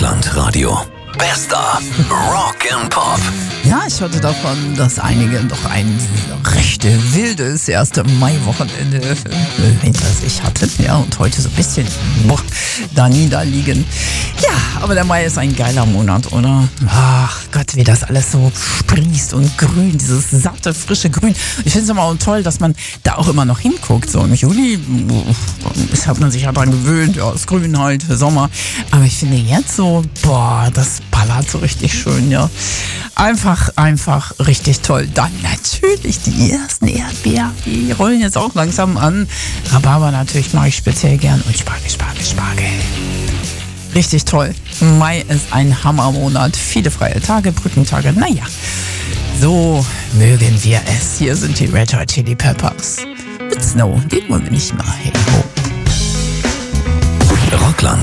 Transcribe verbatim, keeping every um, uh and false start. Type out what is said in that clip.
Rockland Radio. Bester Rock and Pop. Ja, ich hörte davon, dass einige doch ein recht wildes erste Mai-Wochenende hinter sich hatten. Ja, und heute so ein bisschen boah, da niederliegen. Ja, aber der Mai ist ein geiler Monat, oder? Ach Gott, wie das alles so sprießt und grün, dieses satte, frische Grün. Ich finde es immer auch toll, dass man da auch immer noch hinguckt. So im Juli das hat man sich ja dran gewöhnt, ja, ist grün halt, Sommer. Aber ich finde jetzt so, boah, das ballert so richtig schön, ja. Einfach, einfach richtig toll. Dann natürlich die ersten Erdbeeren, die rollen jetzt auch langsam an. Rhabarber natürlich mag ich speziell gern und Spargel, Spargel, Spargel. Richtig toll. Mai ist ein Hammermonat. Viele freie Tage, Brückentage, naja. So mögen wir es. Hier sind die Red Hot Chili Peppers. Mit Snow, den wollen wir nicht mal. Hey ho. Rockland